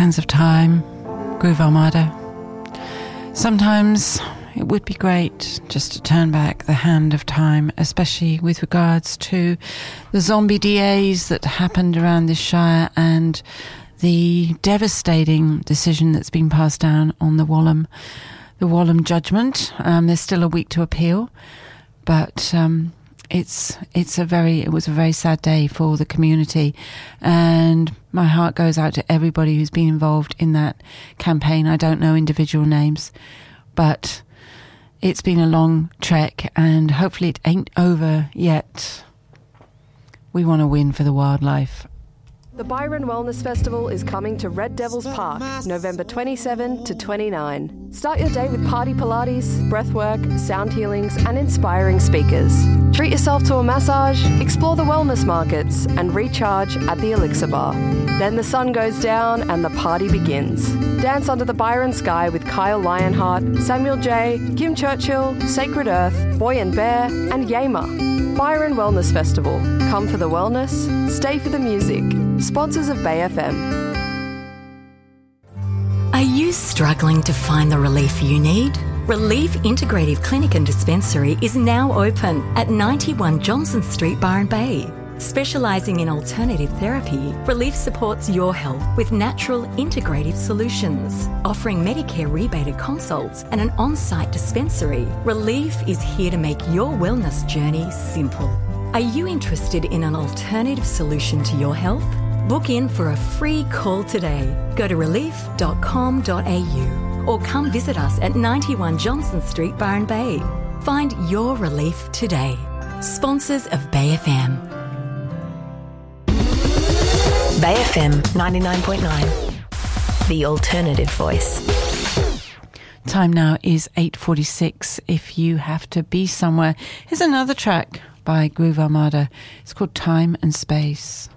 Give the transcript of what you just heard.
Hands of Time, Groove Armada. Sometimes it would be great just to turn back the hand of time, especially with regards to the zombie DAs that happened around this shire and the devastating decision that's been passed down on the Wallam judgment. There's still a week to appeal, but it was a very sad day for the community, and my heart goes out to everybody who's been involved in that campaign. I don't know individual names, but it's been a long trek, and hopefully it ain't over yet. We want to win for the wildlife. The Byron Wellness Festival is coming to Red Devils Park, November 27 to 29. Start your day with party Pilates, breathwork, sound healings, and inspiring speakers. Treat yourself to a massage, explore the wellness markets, and recharge at the Elixir Bar. Then the sun goes down and the party begins. Dance under the Byron sky with Kyle Lionheart, Samuel J., Kim Churchill, Sacred Earth, Boy and Bear, and Yama. Byron Wellness Festival. Come for the wellness, stay for the music. Sponsors of Bay FM. Are you struggling to find the relief you need? Relief Integrative Clinic and Dispensary is now open at 91 Johnson Street, Byron Bay. Specialising in alternative therapy, Relief supports your health with natural integrative solutions. Offering Medicare rebated consults and an on-site dispensary, Relief is here to make your wellness journey simple. Are you interested in an alternative solution to your health? Book in for a free call today. Go to relief.com.au or come visit us at 91 Johnson Street, Byron Bay. Find your relief today. Sponsors of Bay FM. Bay FM 99.9, the alternative voice. Time now is 8:46. If you have to be somewhere, here's another track by Groove Armada. It's called Time and Space.